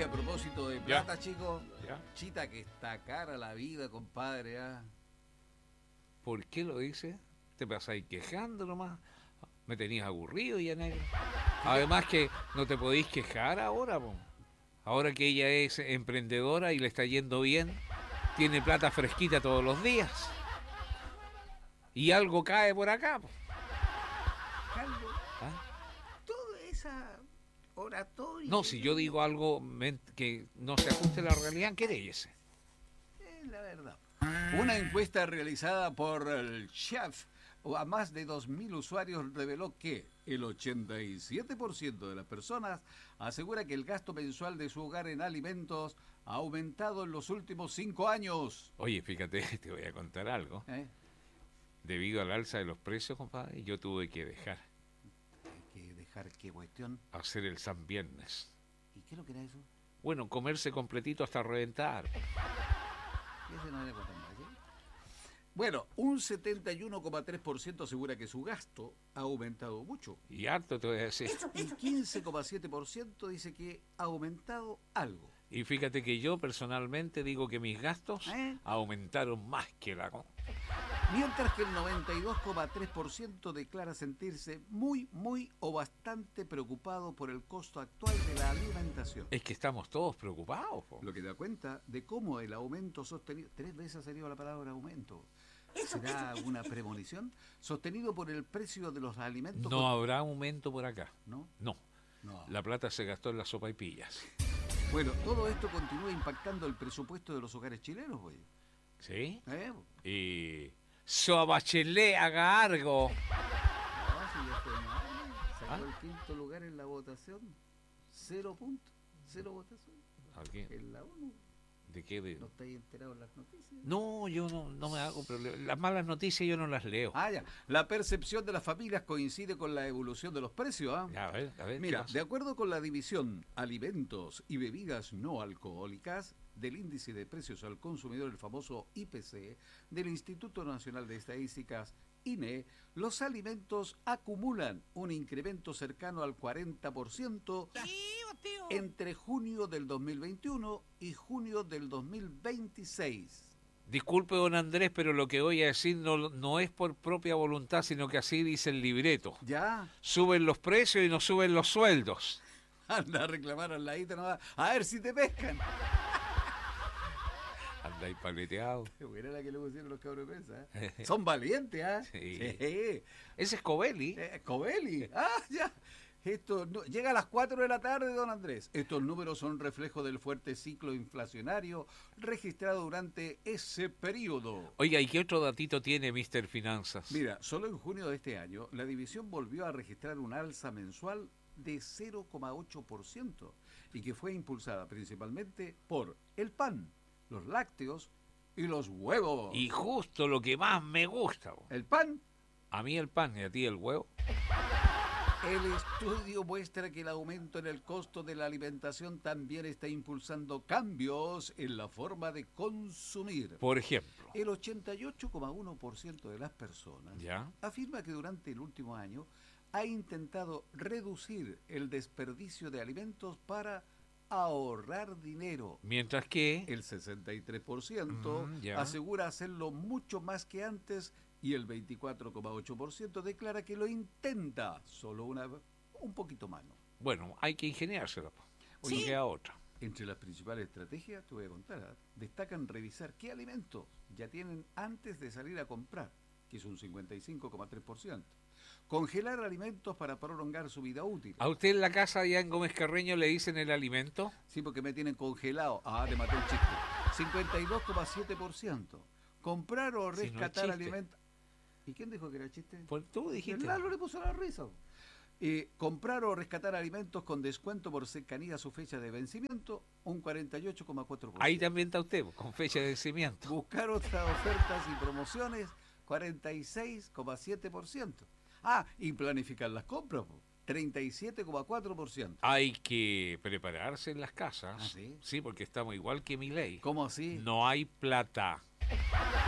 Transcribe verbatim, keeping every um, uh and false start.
a propósito de plata, Ya. chicos, ¿Ya? chita que está cara la vida, compadre. ¿Ah? ¿Por qué lo dice? Te pasáis quejando nomás. Me tenías aburrido ya, negro. Además que no te podéis quejar ahora, po. Ahora que ella es emprendedora y le está yendo bien, tiene plata fresquita todos los días. Y algo cae por acá, po. Calvo, ¿Ah? toda esa oratoria. No, si yo digo algo men- que no se ajuste a la realidad, queréyese. Es la verdad. Una encuesta realizada por el Chef a más de dos mil usuarios reveló que el ochenta y siete por ciento de las personas asegura que el gasto mensual de su hogar en alimentos ha aumentado en los últimos cinco años. Oye, fíjate, te voy a contar algo. ¿Eh? Debido al alza de los precios, compadre, yo tuve que dejar Hay que dejar qué cuestión. hacer el San Viernes. ¿Y qué es lo que era eso? Bueno, comerse completito hasta reventar. Y ese no era cuestión más, ¿sí? Bueno, un setenta y uno coma tres por ciento asegura que su gasto ha aumentado mucho. Y harto te voy a decir. Y quince coma siete por ciento dice que ha aumentado algo. Y fíjate que yo personalmente digo que mis gastos ¿Eh? aumentaron más que la... con- Mientras que el noventa y dos coma tres por ciento declara sentirse muy, muy o bastante preocupado por el costo actual de la alimentación. Es que estamos todos preocupados, po. Lo que da cuenta de cómo el aumento sostenido... Tres veces ha salido la palabra aumento. ¿Será alguna premonición? Sostenido por el precio de los alimentos... No con- habrá aumento por acá. ¿No? No. No. La plata se gastó en las sopaipillas. Bueno, todo esto continúa impactando el presupuesto de los hogares chilenos, güey. ¿Sí? ¿Eh? Y... So Bachelet haga algo. No, si ya fue mal, sacó ¿Ah? el quinto lugar en la votación. Cero puntos, cero votación. ¿Aquí? En la ONU. ¿De qué? De... ¿No estáis enterados en las noticias? No, yo no, no me hago problema. Las malas noticias yo no las leo. Ah, ya. La percepción de las familias coincide con la evolución de los precios, ¿ah? Ya, a ver, a ver. ¿qué Mira, pasa? de acuerdo con la división Alimentos y Bebidas No Alcohólicas del Índice de Precios al Consumidor, el famoso I P C, del Instituto Nacional de Estadísticas, I N E, los alimentos acumulan un incremento cercano al cuarenta por ciento entre junio del dos mil veintiuno y junio del dos mil veintiséis. Disculpe, don Andrés, pero lo que voy a decir no, no es por propia voluntad, sino que así dice el libreto. ¿Ya? Suben los precios y no suben los sueldos. Anda a reclamar al ladito nomás. A ver si te pescan. Anda ahí paleteado. Qué buena la que le pusieron los cabros de prensa, ¿eh? Son valientes, ¿ah? Sí. Sí. Ese es Covelli. Eh, Covelli. Ah, ya. Esto no- llega a las cuatro de la tarde, don Andrés. Estos números son reflejo del fuerte ciclo inflacionario registrado durante ese periodo. Oiga, ¿y qué otro datito tiene mister Finanzas? Mira, solo en junio de este año, la división volvió a registrar un alza mensual de cero coma ocho por ciento y que fue impulsada principalmente por el pan, los lácteos y los huevos. Y justo lo que más me gusta. Bo. El pan. A mí el pan y a ti el huevo. El estudio muestra que el aumento en el costo de la alimentación también está impulsando cambios en la forma de consumir. Por ejemplo. El ochenta y ocho coma uno por ciento de las personas ¿Ya? afirma que durante el último año ha intentado reducir el desperdicio de alimentos para ahorrar dinero. Mientras que... El sesenta y tres por ciento Mm, ya. asegura hacerlo mucho más que antes y el veinticuatro coma ocho por ciento declara que lo intenta solo una un poquito más, ¿no? Bueno, hay que ingeniársela. po. Oye, No queda otra. Entre las principales estrategias, te voy a contar, ¿ah? Destacan revisar qué alimentos ya tienen antes de salir a comprar, que es un cincuenta y cinco coma tres por ciento. Congelar alimentos para prolongar su vida útil. ¿A usted en la casa allá en Gómez Carreño le dicen el alimento? Sí, porque me tienen congelado. Ah, te maté el chiste. cincuenta y dos coma siete por ciento. Comprar o Si no es rescatar chiste. alimentos. ¿Y quién dijo que era chiste? Pues tú dijiste. El Lalo le puso la risa. Eh, comprar o rescatar alimentos con descuento por cercanía a su fecha de vencimiento, un cuarenta y ocho coma cuatro por ciento. Ahí también está usted, po, con fecha de vencimiento. Buscar otras ofertas y promociones, cuarenta y seis coma siete por ciento. Ah, y planificar las compras, po, treinta y siete coma cuatro por ciento. Hay que prepararse en las casas. ¿Ah, sí? Sí, porque estamos igual que mi ley. ¿Cómo así? No hay plata.